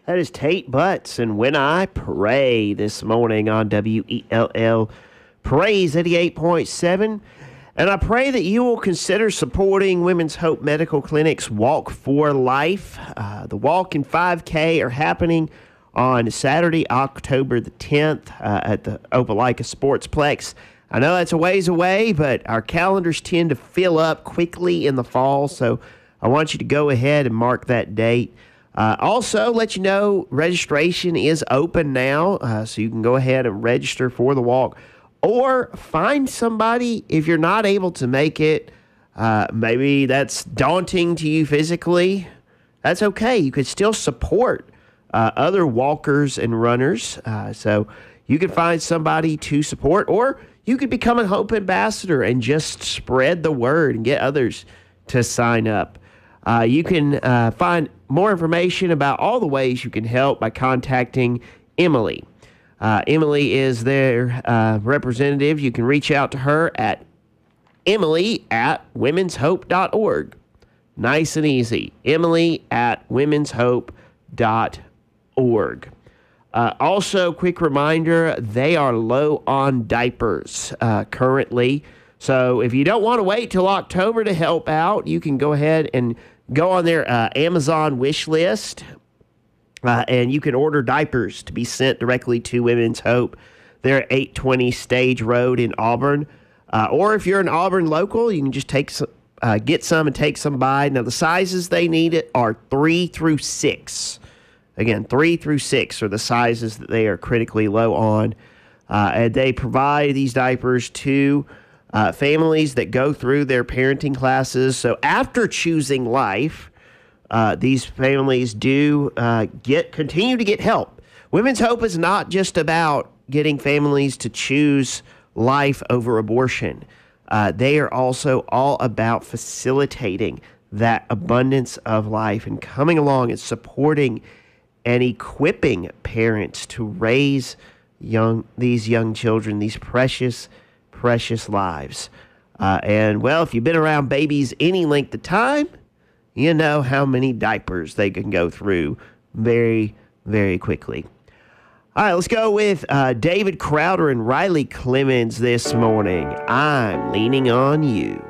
That is Tate Butts and When I Pray this morning on WELL Praise 88.7. And I pray that you will consider supporting Women's Hope Medical Clinic's Walk for Life. The walk and 5K are happening on Saturday, October the 10th at the Opelika Sportsplex. I know that's a ways away, but our calendars tend to fill up quickly in the fall, so I want you to go ahead and mark that date. Also, let you know registration is open now, so you can go ahead and register for the walk. Or find somebody if you're not able to make it. Maybe that's daunting to you physically. That's okay. You could still support other walkers and runners. So you can find somebody to support, or you could become a Hope Ambassador and just spread the word and get others to sign up. You can find more information about all the ways you can help by contacting Emily. Emily is their representative. You can reach out to her at emily@womenshope.org. Nice and easy. emily@womenshope.org. Also, quick reminder, they are low on diapers currently. So if you don't want to wait till October to help out, you can go ahead and go on their Amazon wish list, and you can order diapers to be sent directly to Women's Hope. They're at 820 Stage Road in Auburn. Or if you're an Auburn local, you can just get some and take some by. Now, the sizes they need are 3 through 6. Again, 3 through 6 are the sizes that they are critically low on. And they provide these diapers to families that go through their parenting classes. So after choosing life, these families do continue to get help. Women's Hope is not just about getting families to choose life over abortion. They are also all about facilitating that abundance of life and coming along and supporting and equipping parents to raise these young children, these precious lives. And, well, if you've been around babies any length of time, you know how many diapers they can go through very, very quickly. All right, let's go with David Crowder and Riley Clemens this morning. I'm leaning on you.